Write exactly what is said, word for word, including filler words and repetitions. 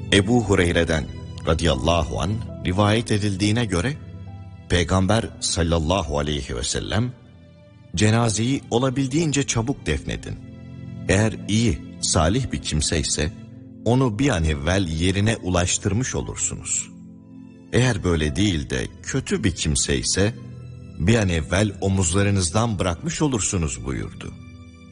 Ebu Hureyre'den radıyallahu anh rivayet edildiğine göre Peygamber sallallahu aleyhi ve sellem cenazeyi olabildiğince çabuk defnedin. Eğer iyi, salih bir kimse ise onu bir an evvel yerine ulaştırmış olursunuz. Eğer böyle değil de kötü bir kimse ise bir an evvel omuzlarınızdan bırakmış olursunuz buyurdu.